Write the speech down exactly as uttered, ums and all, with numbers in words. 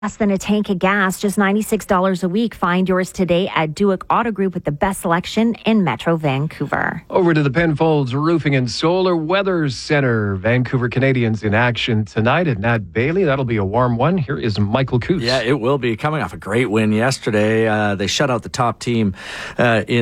Less than a tank of gas, just ninety-six dollars a week. Find yours today at Duick Auto Group with the best selection in Metro Vancouver. Over to the Penfolds Roofing and Solar Weather Center. Vancouver Canadians in action tonight at Nat Bailey. That'll be a warm one. Here is Michael Coutts. Yeah, it will be. Coming off a great win yesterday. Uh, they shut out the top team uh, in